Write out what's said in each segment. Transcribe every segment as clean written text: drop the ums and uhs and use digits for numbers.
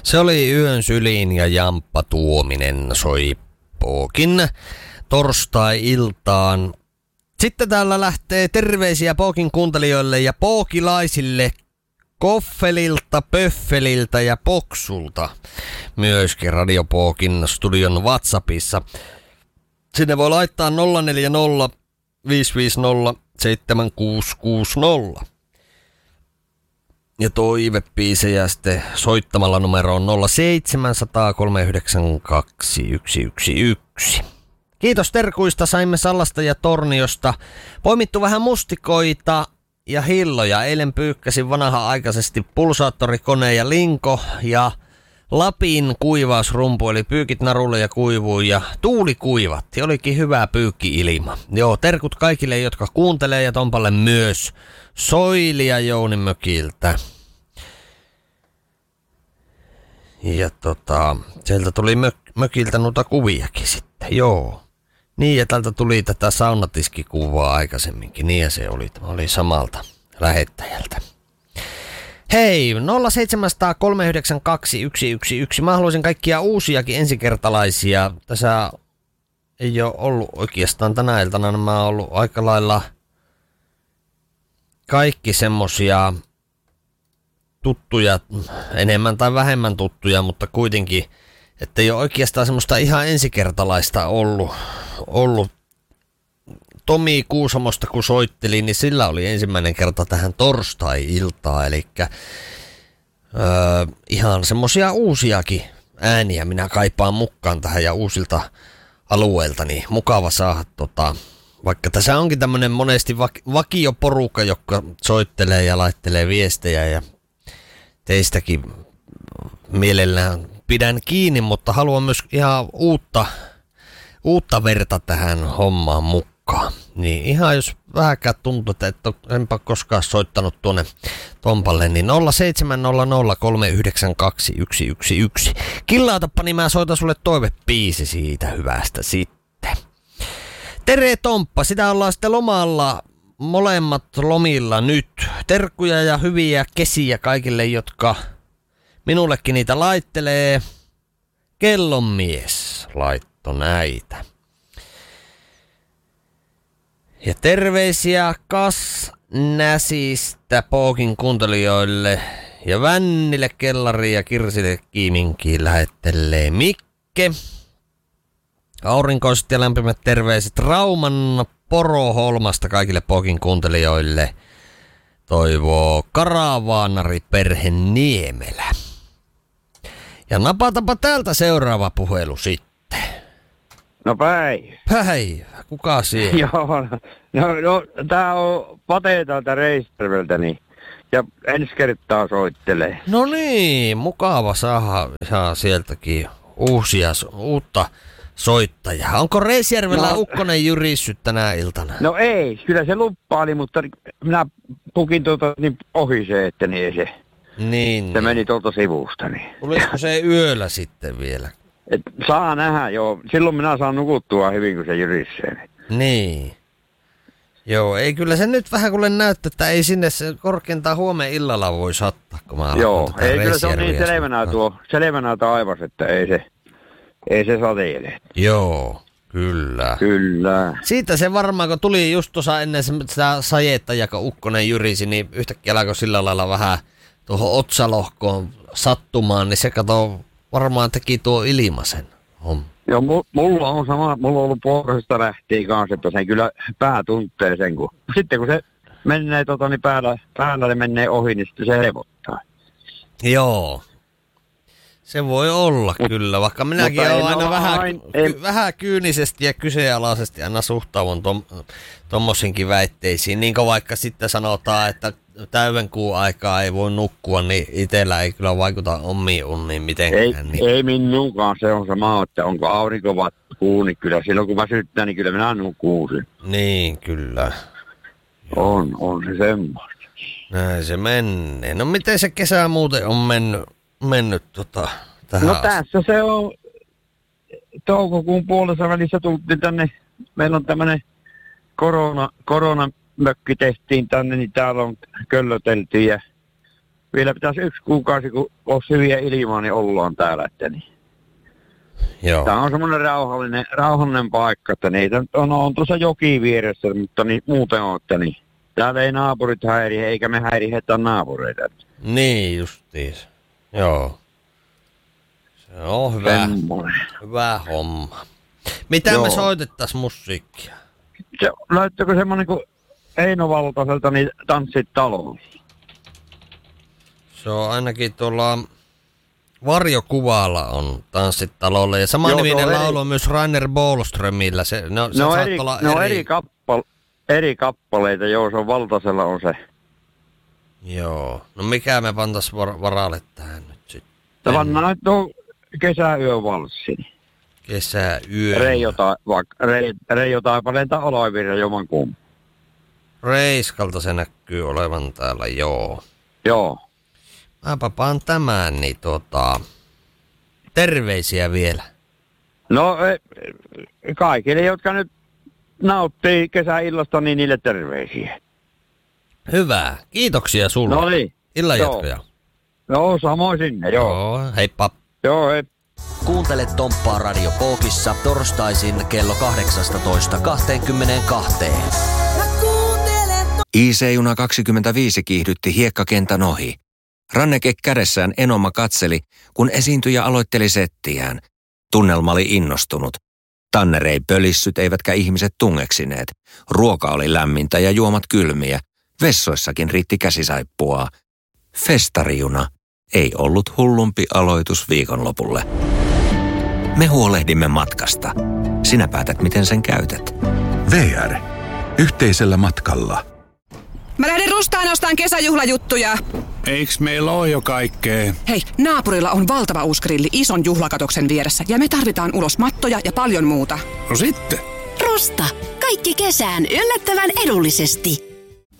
Se oli Yön syliin ja Jamppa Tuominen soi Pookin torstai-iltaan. Sitten täällä lähtee terveisiä Pookin kuuntelijoille ja pookilaisille Koffelilta, Pöffeliltä ja Poksulta. Myöskin Radio Pookin studion WhatsAppissa. Sinne voi laittaa 040 550 7660. Ja toivepiisejä sitten soittamalla numeroon 0700 392 111. Kiitos terkuista, saimme Sallasta ja Torniosta. Poimittu vähän mustikoita ja hilloja. Eilen pyykkäsin vanha-aikaisesti pulsaattorikone ja linko ja Lapin kuivausrumpu, eli pyykit narulle ja kuivui ja tuuli kuivatti. Olikin hyvä pyykki-ilma. Joo, terkut kaikille, jotka kuuntelee ja Tompalle myös. Soilia Jounin mökiltä. Ja sieltä tuli mökiltä noita kuviakin sitten, joo. Niin, ja täältä tuli tätä saunatiskikuvaa aikaisemminkin, niin ja se oli samalta lähettäjältä. Hei, 0700 392 111. Mä haluaisin kaikkia uusiakin ensikertalaisia. Tässä ei ole ollut oikeastaan tänä iltana, nämä on ollut aika lailla kaikki semmosia tuttuja, enemmän tai vähemmän tuttuja, mutta kuitenkin, että ei ole oikeastaan semmoista ihan ensikertalaista ollut. Tomi Kuusamosta kun soitteli, niin sillä oli ensimmäinen kerta tähän torstai-iltaan, eli ihan semmosia uusiakin ääniä minä kaipaan mukaan tähän ja uusilta alueilta, niin mukava saada vaikka tässä onkin tämmönen monesti vakioporukka, joka soittelee ja laittelee viestejä ja teistäkin mielellään pidän kiinni, mutta haluan myös ihan uutta verta tähän hommaan mukaan. Niin ihan jos vähäkään tuntuu, että enpä koskaan soittanut tuonne Tompalle, niin 0700 392 111. Killaatappa, niin mä soitan sulle toivepiisi siitä hyvästä sitten. Tere Tomppa, sitä ollaan sitten lomalla, molemmat lomilla nyt. Terkkuja ja hyviä kesiä kaikille, jotka minullekin niitä laittelee. Kellonmies laitto näitä. Ja terveisiä Näsistä Pookin kuuntelijoille ja Vännille, Kellari ja Kirsille Kiiminkiin lähettelee Mikke. Aurinkoiset ja lämpimät terveiset Rauman Poroholmasta kaikille Pookin kuuntelijoille. Toivoo Karavaanari perhe Niemelä. Ja napatapa täältä seuraava puhelu sitten. No päivä. Päivä, kuka siellä? Joo, no tää on Pate täältä Reisjärveltä, niin. Ja ensi kertaa soittelee. No niin, mukava saada sieltäkin uutta soittajaa. Onko Reisjärvellä Ukkonen jyrissyt tänä iltana? No ei, kyllä se luppaili, mutta minä pukin niin ohi se, että niin se. Niin. Se meni tuolta sivusta, niin. Tulisiko se yöllä sitten vielä? Saa nähdä, joo. Silloin minä saan nukuttua hyvin, kun se jyrissee. Niin. Joo, ei kyllä se nyt vähän kuule näyttää, että ei sinne se korkeintaan huomenna illalla voi sattaa, kun mä joo, ei kyllä se on niin selvänä taivas, että ei se sateile. Joo, kyllä. Kyllä. Siitä se varmaan, kun tuli just tuossa ennen sitä sajetta, joka Ukkonen jyrisi, niin yhtäkkiä alkoi sillä lailla vähän tuohon otsalohkoon sattumaan, niin se kato varmaan teki tuo ilmaisen homma. Joo, mulla on ollut pohjoisesta lähtien kanssa, että se kyllä pää tuntee sen, kun sitten kun se menee niin päällä menee ohi, niin sitten se helpottaa. Joo. Se voi olla kyllä, vaikka minäkin olen aina vähän kyynisesti ja kyseenalaisesti aina suhtaudun tommosinkin väitteisiin. Niin kuin vaikka sitten sanotaan, että täydenkuun aikaa ei voi nukkua, niin itsellä ei kyllä vaikuta omiin unniin mitenkään. Ei minunkaan, se on sama, että onko aurinko vai kuu, niin kyllä silloin kun väsyttää, niin kyllä minä nukkuusin. Niin, kyllä. On se semmoista. Näin se menee. No miten se kesä muuten on mennyt tähän No tässä se on toukokuun puolessa välissä tultiin tänne, meillä on tämmönen koronamökki tehtiin tänne, niin täällä on köllötelty ja vielä pitäisi 1 kuukausi, kun olisi hyviä ilmaa, niin ollaan täällä, että niin. Joo. Tämä on semmoinen rauhallinen paikka, että niitä on tuossa joki vieressä, mutta niin, muuten on, että niin. Täällä ei naapurit häiriä, eikä me häirihetä naapureita. Niin justiis. Joo. Se on hyvä homma. Mitä me soitettais musiikkia? Se löytyykö semmonen kuin Eino Valtaselta, niin Tanssit taloon? Se on ainakin tuolla Varjokuvalla on Tanssit talolle. Ja samaniminen laulu on myös Rainer Bohlströmillä. Eri kappaleita, joo, se on Valtasella on se. Joo. No mikä me pantais varalle tähän nyt sitten? Se pannaan nyt tuon kesäyövalssin. Kesäyö. Reijo Taipaleenta Olavirja jomankumman. Reiskalta se näkyy olevan täällä, joo. Joo. Mäpä paan tämän, niin terveisiä vielä. No kaikille, jotka nyt nauttii kesäillasta, niin niille terveisiä. Hyvä. Kiitoksia sulle. No niin. Illan jatkoja. Joo, samoin sinne, joo. Joo, heippa. Joo, hei. Kuuntele Tomppaa Radio Pokissa torstaisin kello 18.22. IC-juna 25 kiihdytti hiekkakentän ohi. Ranneke kädessään Enoma katseli, kun esiintyjä aloitteli settiään. Tunnelma oli innostunut. Tanner ei pölissyt eivätkä ihmiset tungeksineet. Ruoka oli lämmintä ja juomat kylmiä. Vessoissakin riitti käsisaippua. Festarijuna ei ollut hullumpi aloitus viikonlopulle. Me huolehdimme matkasta. Sinä päätät, miten sen käytät. VR. Yhteisellä matkalla. Mä lähden Rustaan ostaan kesäjuhlajuttuja. Eiks meillä oo jo kaikkea? Hei, naapurilla on valtava uusi grilli ison juhlakatoksen vieressä ja me tarvitaan ulos mattoja ja paljon muuta. No sitten. Rusta. Kaikki kesään yllättävän edullisesti.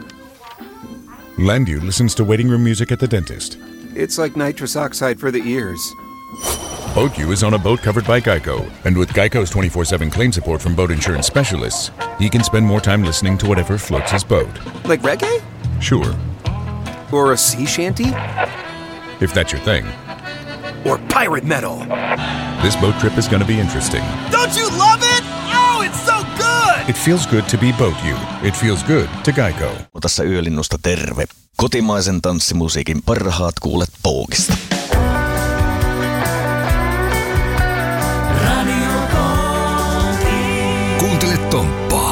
Landu listens to waiting room music at the dentist. It's like nitrous oxide for the ears. Boat U is on a boat covered by Geico. And with Geico's 24/7 claim support from boat insurance specialists, he can spend more time listening to whatever floats his boat. Like reggae? Sure. Or a sea shanty? If that's your thing. Or pirate metal? This boat trip is gonna be interesting. Don't you love it? Oh, it's so good! It feels good to be Boat U. It feels good to Geico. Tässä Yölinnusta terve. Kotimaisen tanssimusiikin parhaat kuulet Pokista. Radio